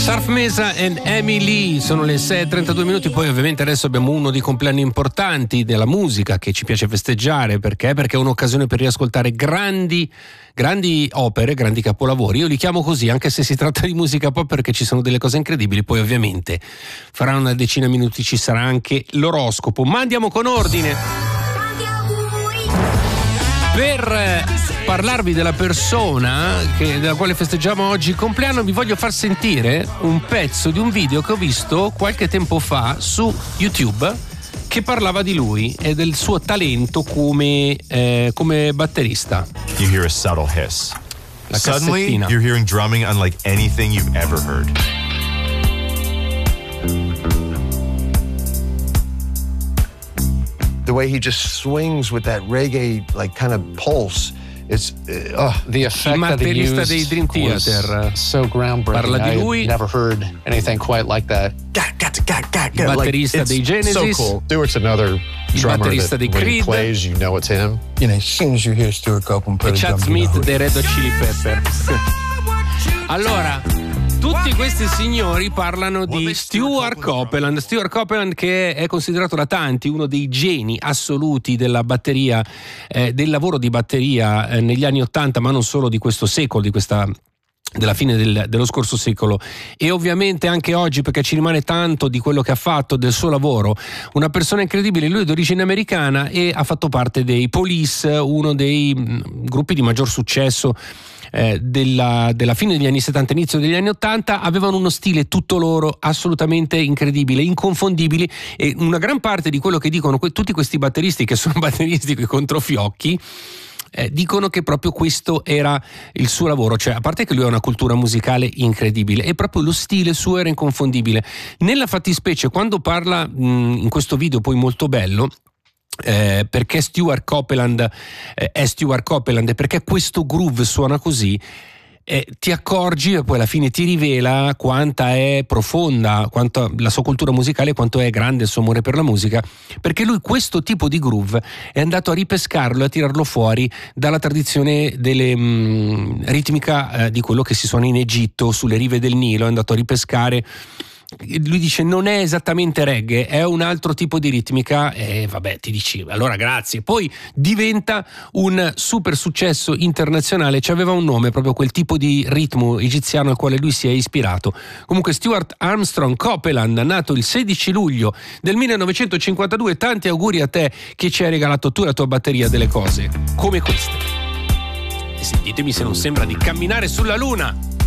Surf Mesa e Emily, sono le 6:32 minuti. Poi ovviamente adesso abbiamo uno dei compleanni importanti della musica che ci piace festeggiare. Perché? Perché è un'occasione per riascoltare grandi opere, grandi capolavori. Io li chiamo così anche se si tratta di musica pop, perché ci sono delle cose incredibili. Poi ovviamente fra una decina di minuti ci sarà anche l'oroscopo, ma andiamo con ordine. Per parlarvi della persona della quale festeggiamo oggi il compleanno, vi voglio far sentire un pezzo di un video che ho visto qualche tempo fa su YouTube che parlava di lui e del suo talento come batterista. You hear a subtle hiss. La Suddenly, cassettina. you're hearing drumming unlike anything you've ever heard. The way he just swings with that reggae like kind of pulse, it's the effect Il that he batterista used dei Dream was Theater. so groundbreaking. Parla di lui. I never heard anything quite like that. Il batterista dei Genesis. so cool. Stewart's another drummer batterista that dei when he Creed. plays, you know it's him. You know, as soon as you hear Stuart Copeland put E a Chad drum, you know Smith who it dei is. Red Hot Chili Pepper. Allora, tutti questi signori parlano di Stuart Copeland. Stuart Copeland, che è considerato da tanti uno dei geni assoluti della batteria, del lavoro di batteria negli anni '80, ma non solo di questo secolo, della fine dello scorso secolo, e ovviamente anche oggi, perché ci rimane tanto di quello che ha fatto, del suo lavoro. Una persona incredibile. Lui è d'origine americana e ha fatto parte dei Police, uno dei gruppi di maggior successo della fine degli anni 70, inizio degli anni 80. Avevano uno stile tutto loro, assolutamente incredibile, inconfondibili, e una gran parte di quello che dicono tutti questi batteristi, che sono batteristi coi controfiocchi, dicono che proprio questo era il suo lavoro. Cioè, a parte che lui ha una cultura musicale incredibile, e proprio lo stile suo era inconfondibile. Nella fattispecie, quando parla in questo video poi molto bello, perché Stuart Copeland è Stuart Copeland e perché questo groove suona così, ti accorgi e poi alla fine ti rivela quanta è profonda, quanto la sua cultura musicale, quanto è grande il suo amore per la musica, perché lui questo tipo di groove è andato a ripescarlo e a tirarlo fuori dalla tradizione delle ritmica di quello che si suona in Egitto, sulle rive del Nilo. È andato a ripescare. Lui dice non è esattamente reggae, è un altro tipo di ritmica, e vabbè, ti dici allora grazie. Poi diventa un super successo internazionale. C'aveva un nome proprio quel tipo di ritmo egiziano al quale lui si è ispirato. Comunque Stuart Armstrong Copeland, nato il 16 luglio del 1952. Tanti auguri a te che ci hai regalato tu la tua batteria delle cose come queste. E sentitemi se non sembra di camminare sulla luna.